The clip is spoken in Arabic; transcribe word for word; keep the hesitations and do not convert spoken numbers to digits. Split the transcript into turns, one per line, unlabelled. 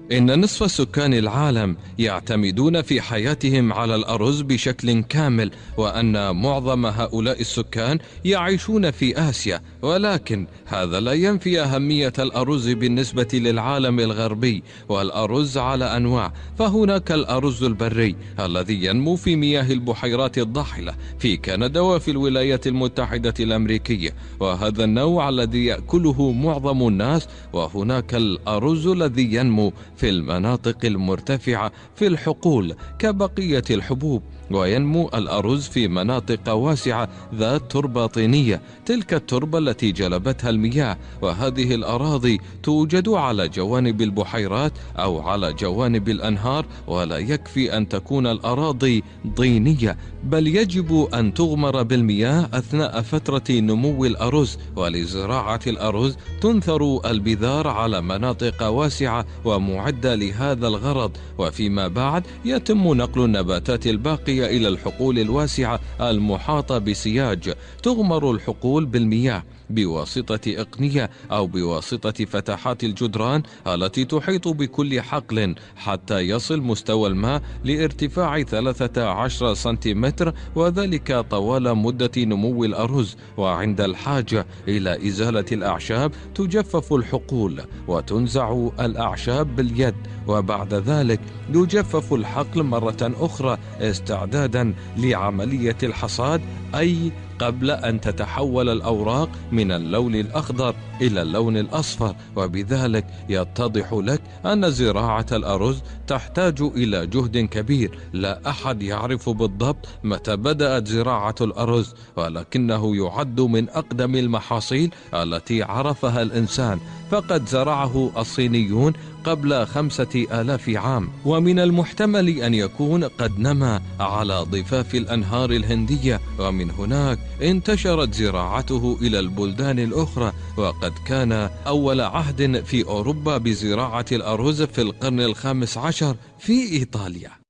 إن نصف سكان العالم يعتمدون في حياتهم على الأرز بشكل كامل، وأن معظم هؤلاء السكان يعيشون في آسيا، ولكن هذا لا ينفي أهمية الأرز بالنسبة للعالم الغربي. والأرز على أنواع، فهناك الأرز البري الذي ينمو في مياه البحيرات الضاحلة في كندا وفي الولايات المتحدة الأمريكية، وهذا النوع الذي يأكله معظم الناس. وهناك الأرز الذي ينمو في المناطق المرتفعة في الحقول كبقية الحبوب، وينمو الأرز في مناطق واسعة ذات تربة طينية، تلك التربة التي جلبتها المياه، وهذه الأراضي توجد على جوانب البحيرات أو على جوانب الأنهار. ولا يكفي أن تكون الأراضي طينية، بل يجب أن تغمر بالمياه أثناء فترة نمو الأرز. ولزراعة الأرز تنثر البذار على مناطق واسعة ومعدة لهذا الغرض، وفيما بعد يتم نقل النباتات الباقية إلى الحقول الواسعة المحاطة بسياج. تغمر الحقول بالمياه بواسطة إقنية أو بواسطة فتحات الجدران التي تحيط بكل حقل حتى يصل مستوى الماء لارتفاع ثلاثة عشر سنتيمتر، وذلك طوال مدة نمو الأرز. وعند الحاجة إلى إزالة الأعشاب تجفف الحقول وتنزع الأعشاب باليد، وبعد ذلك يجفف الحقل مرة أخرى استعدادا لعملية الحصاد، أي قبل أن تتحول الأوراق من اللون الأخضر إلى اللون الأصفر. وبذلك يتضح لك أن زراعة الأرز تحتاج إلى جهد كبير. لا أحد يعرف بالضبط متى بدأت زراعة الأرز، ولكنه يعد من أقدم المحاصيل التي عرفها الإنسان، فقد زرعه الصينيون قبل خمسة آلاف عام، ومن المحتمل أن يكون قد نما على ضفاف الأنهار الهندية، ومن هناك انتشرت زراعته إلى البلدان الأخرى. وقد كان أول عهد في أوروبا بزراعة الأرز في القرن الخامس عشر في إيطاليا.